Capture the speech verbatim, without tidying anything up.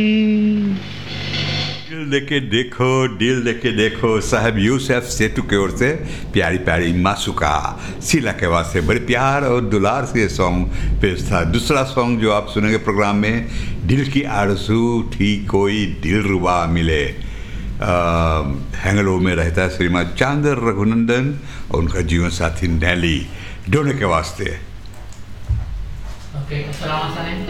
दिल देके देखो दिल देके देखो साहब यूसुफ सेठू की ओर से प्यारी प्यारी मासूका शीला के वास्ते बड़े प्यार और दुलार से सॉन्ग पेश था। दूसरा सॉन्ग जो आप सुनेंगे प्रोग्राम में, दिल की आरज़ू थी कोई दिलरुबा मिले। हैंगलो में रहता है श्रीमान चांदर रघुनंदन और उनका जीवन साथी नैली, दोनों के वास्ते। ओके, अस्सलाम वालेकुम।